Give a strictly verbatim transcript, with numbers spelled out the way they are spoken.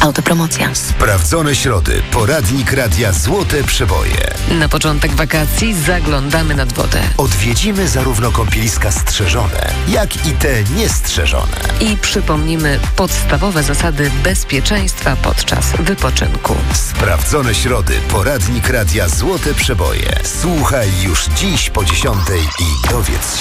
Autopromocja. Sprawdzone środy. Poradnik Radia Złote Przeboje. Na początek wakacji zaglądamy nad wodę. Odwiedzimy zarówno kąpieliska strzeżone, jak i te niestrzeżone. I przypomnimy podstawowe zasady bezpieczeństwa podczas wypoczynku. Sprawdzone środy. Poradnik Radia Złote Przeboje. Słuchaj już dziś po dziesiątej i dowiedz się.